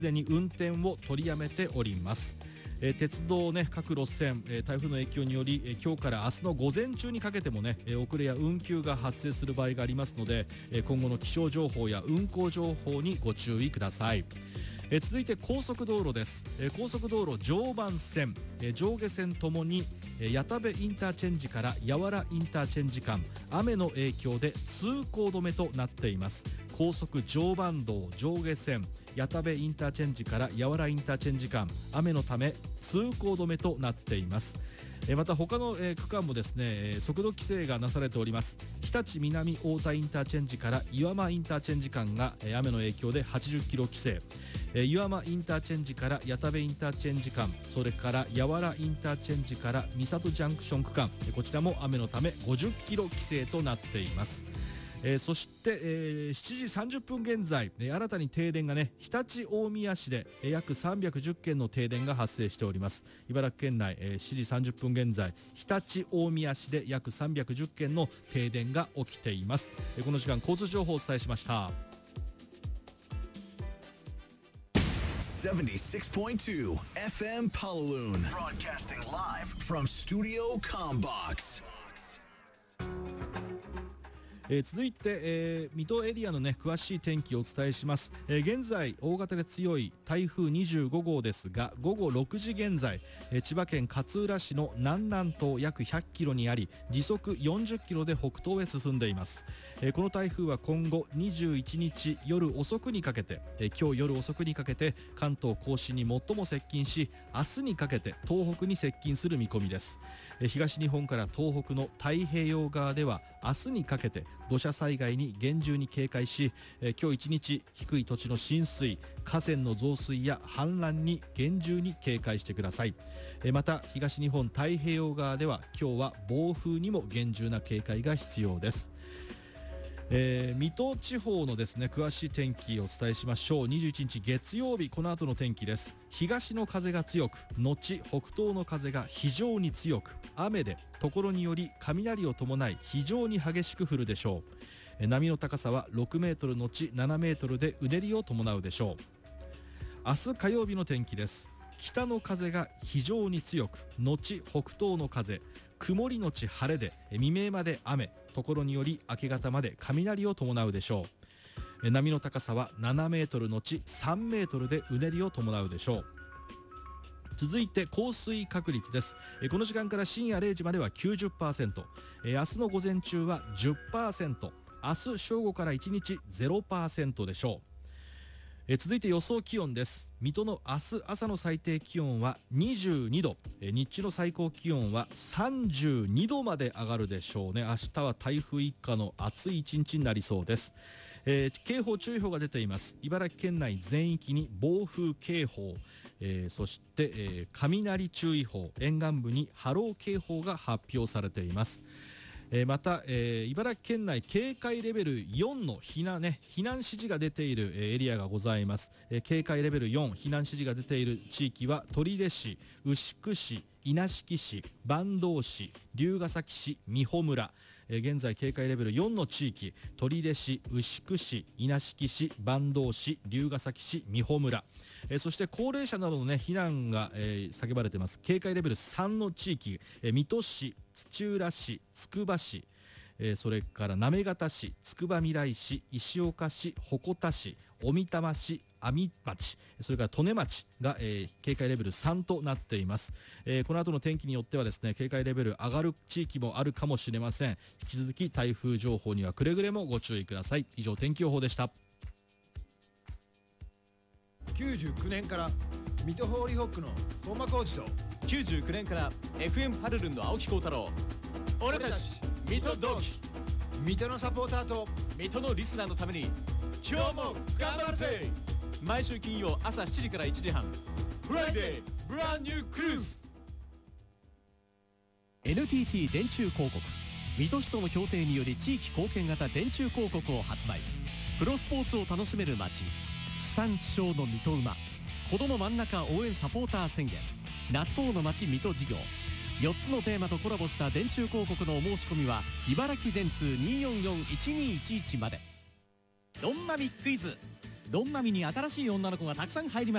でに運転を取りやめております。鉄道、各路線、台風の影響により、今日から明日の午前中にかけても遅れや運休が発生する場合がありますので、今後の気象情報や運行情報にご注意ください。続いて高速道路です。高速道路常磐線、上下線ともに谷田部インターチェンジから八原インターチェンジ間、雨の影響で通行止めとなっています。高速常磐道上下線谷田部インターチェンジから八原インターチェンジ間、雨のため通行止めとなっています。また他の区間もですね、速度規制がなされております。日立南太田インターチェンジから岩間インターチェンジ間が雨の影響で80キロ規制、岩間インターチェンジから谷田部インターチェンジ間、それから八原インターチェンジから三郷ジャンクション区間、こちらも雨のため50キロ規制となっています。そして、7時30分現在、新たに停電が常陸大宮市で約310件の停電が発生しております。茨城県内、7時30分現在常陸大宮市で約310件の停電が起きています。この時間交通情報をお伝えしました。 76.2 FM Paloon broadcasting live from Studio Combox。 続いて、水戸エリアの詳しい天気をお伝えします。現在大型で強い台風25号ですが、午後6時現在、千葉県勝浦市の南南東約100キロにあり、時速40キロで北東へ進んでいます。この台風は今後21日夜遅くにかけて、今日夜遅くにかけて関東甲信に最も接近し、明日にかけて東北に接近する見込みです。東日本から東北の太平洋側では明日にかけて土砂災害に厳重に警戒し、今日一日低い土地の浸水、河川の増水や氾濫に厳重に警戒してください。また東日本太平洋側では今日は暴風にも厳重な警戒が必要です。水戸地方の詳しい天気をお伝えしましょう。21日月曜日、この後の天気です。東の風が強く、後北東の風が非常に強く、雨で所により雷を伴い非常に激しく降るでしょう。波の高さは6メートル後7メートルでうねりを伴うでしょう。明日火曜日の天気です。北の風が非常に強く、後北東の風、曇りのち晴れで未明まで雨、所により明け方まで雷を伴うでしょう。波の高さは7メートルのち3メートルでうねりを伴うでしょう。続いて降水確率です。この時間から深夜0時までは 90%、明日の午前中は 10%、明日正午から1日 0% でしょう。続いて予想気温です。水戸の明日朝の最低気温は22度、日中の最高気温は32度まで上がるでしょうね。明日は台風一過の暑い一日になりそうです。警報注意報が出ています。茨城県内全域に暴風警報、そして、雷注意報、沿岸部に波浪警報が発表されています。また、茨城県内警戒レベル4の避難指示が出ているエリアがございます。警戒レベル4避難指示が出ている地域は取手市、牛久市、稲敷市、坂東市、龍ケ崎市、美浦村、現在警戒レベル4の地域、取手市、牛久市、稲敷市、坂東市、龍ケ崎市、美浦村、そして高齢者などの避難が、叫ばれています。警戒レベル3の地域、水戸市、土浦市、つくば市、それから行方市、つくばみらい市、石岡市、鉾田市、小美玉市、阿見町、それから利根町が、警戒レベル3となっています。この後の天気によってはですね、警戒レベル上がる地域もあるかもしれません。引き続き台風情報にはくれぐれもご注意ください。以上天気予報でした。 99年から水戸ホーリーホックの本間浩二と、 99年から FM パルルンの青木幸太郎、俺たち水戸同期、 水戸のサポーターと水戸のリスナーのために今日も頑張るぜ。毎週金曜朝7時から1時半、フライデーブランニュークルーズ。 NTT 電柱広告、水戸市との協定により地域貢献型電柱広告を発売。プロスポーツを楽しめる街、地産地消の水戸馬、子ども真ん中応援サポーター宣言、納豆の街水戸事業、4つのテーマとコラボした電柱広告のお申し込みは茨城電通 244-1211 まで。ドンマミクイズ、 ドンマミに新しい女の子がたくさん入ります。